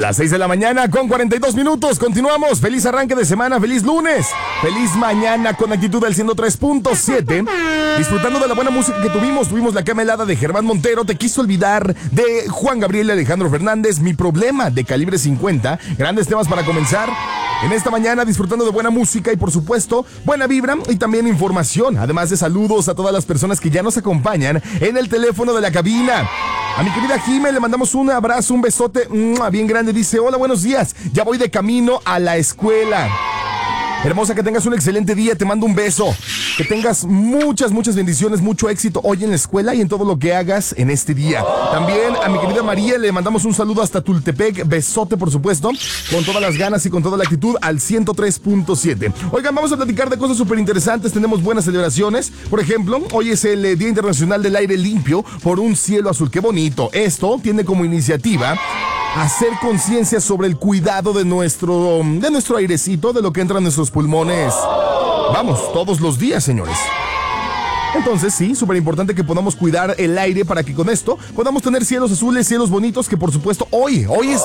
Las 6 de la mañana con 42 minutos. Continuamos. Feliz arranque de semana, feliz lunes. Feliz mañana con actitud del 103.7. Disfrutando de la buena música que tuvimos. Tuvimos La Cama Helada de Germán Montero. Te quiso olvidar de Juan Gabriel y Alejandro Fernández. Mi Problema de Calibre 50. Grandes temas para comenzar en esta mañana, disfrutando de buena música y por supuesto buena vibra y también información. Además de saludos a todas las personas que ya nos acompañan en el teléfono de la cabina. A mi querida Jime le mandamos un abrazo, un besote bien grande. Dice: hola, buenos días, ya voy de camino a la escuela. Hermosa, que tengas un excelente día, te mando un beso. Que tengas muchas bendiciones, mucho éxito hoy en la escuela y en todo lo que hagas en este día. También a mi querida María le mandamos un saludo hasta Tultepec, besote por supuesto, con todas las ganas y con toda la actitud al 103.7. Oigan, vamos a platicar de cosas súper interesantes, tenemos buenas celebraciones. Por ejemplo, hoy es el Día Internacional del Aire Limpio por un cielo azul. ¡Qué bonito! Esto tiene como iniciativa hacer conciencia sobre el cuidado de nuestro airecito, de lo que entra en nuestros pulmones. Vamos, todos los días, señores. Entonces sí, súper importante que podamos cuidar el aire para que con esto podamos tener cielos azules, cielos bonitos, que por supuesto hoy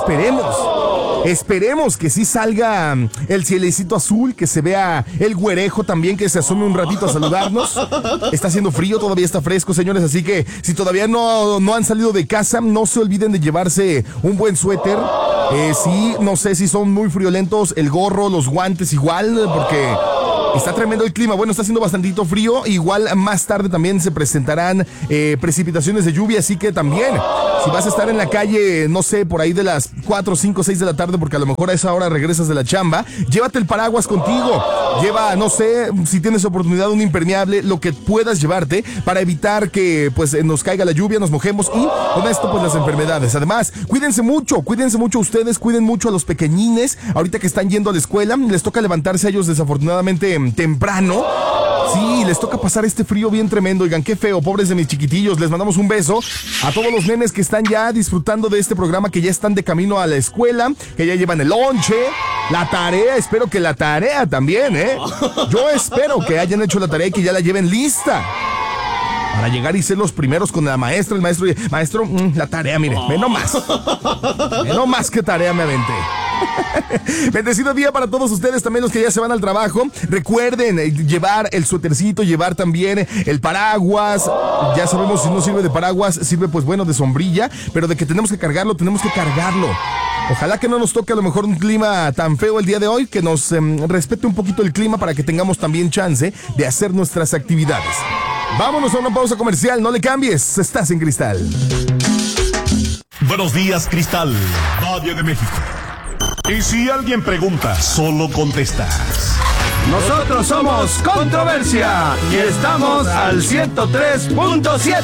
esperemos que sí salga el cielecito azul, que se vea el güerejo también, que se asome un ratito a saludarnos. Está haciendo frío, todavía está fresco, señores, así que si todavía no han salido de casa, no se olviden de llevarse un buen suéter. Sí, no sé si son muy friolentos, el gorro, los guantes igual, porque está tremendo el clima. Bueno, está haciendo bastantito frío. Igual más tarde también se presentarán precipitaciones de lluvia. Así que también, si vas a estar en la calle, no sé, por ahí de las 4, 5, 6 de la tarde, porque a lo mejor a esa hora regresas de la chamba, llévate el paraguas contigo. Lleva, no sé, si tienes oportunidad, un impermeable, lo que puedas llevarte para evitar que pues nos caiga la lluvia, nos mojemos y con esto pues las enfermedades. Además, cuídense mucho ustedes, cuiden mucho a los pequeñines. Ahorita que están yendo a la escuela, les toca levantarse a ellos desafortunadamente temprano. Sí, les toca pasar este frío bien tremendo. Oigan, qué feo, pobres de mis chiquitillos. Les mandamos un beso a todos los nenes que están ya disfrutando de este programa, que ya están de camino a la escuela, que ya llevan el lonche, la tarea. Espero que la tarea también, Yo espero que hayan hecho la tarea y que ya la lleven lista para llegar y ser los primeros con la maestra, el maestro. Maestro, la tarea, mire, menos más que tarea me aventé. Bendecido día para todos ustedes, también los que ya se van al trabajo. Recuerden llevar el suétercito, llevar también el paraguas. Ya sabemos, si no sirve de paraguas, sirve pues bueno de sombrilla, pero de que tenemos que cargarlo. Ojalá que no nos toque a lo mejor un clima tan feo el día de hoy, que nos respete un poquito el clima para que tengamos también chance de hacer nuestras actividades. Vámonos a una pausa comercial, no le cambies, estás en Cristal. Buenos días, Cristal, Radio de México. Y si alguien pregunta, solo contestas: nosotros somos Controversia y estamos al 103.7.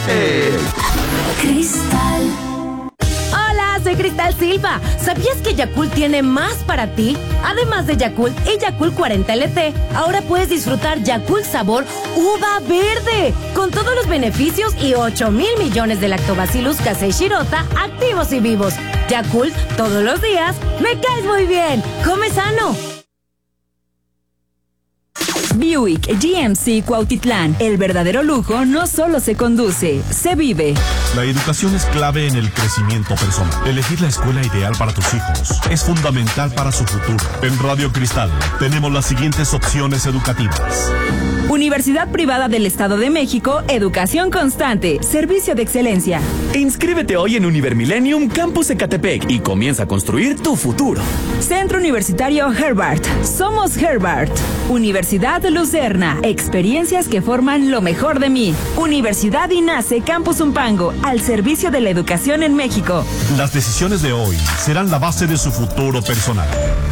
Cristal. Hola, soy Cristal Silva. ¿Sabías que Yakult tiene más para ti? Además de Yakult y Yakult 40 LT, ahora puedes disfrutar Yakult sabor uva verde, con todos los beneficios y 8,000 millones de lactobacillus casei shirota activos y vivos. Yakult, todos los días, me caes muy bien. Come sano. Buick GMC Cuautitlán. El verdadero lujo no solo se conduce, se vive. La educación es clave en el crecimiento personal. Elegir la escuela ideal para tus hijos es fundamental para su futuro. En Radio Cristal tenemos las siguientes opciones educativas: Universidad Privada del Estado de México, educación constante, servicio de excelencia. Inscríbete hoy en Univermillennium Campus Ecatepec y comienza a construir tu futuro. Centro Universitario Herbart. Somos Herbart. Universidad Lucerna. Experiencias que forman lo mejor de mí. Universidad INACE Campus Umpango, al servicio de la educación en México. Las decisiones de hoy serán la base de su futuro personal.